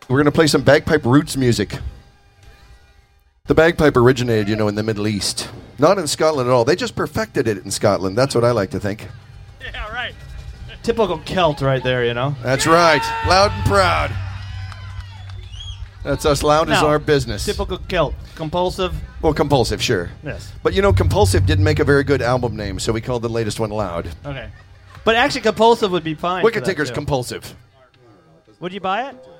We're going to play some bagpipe roots music. The bagpipe originated, in the Middle East. Not in Scotland at all. They just perfected it in Scotland. That's what I like to think. Yeah, right. Typical Celt right there, That's right. Loud and proud. That's us. Loud is our business. Typical Celt. Compulsive. Well, Compulsive, sure. Yes. But Compulsive didn't make a very good album name, so we called the latest one Loud. Okay. But actually, Compulsive would be fine. Wicked Tinker's Compulsive. Would you buy it?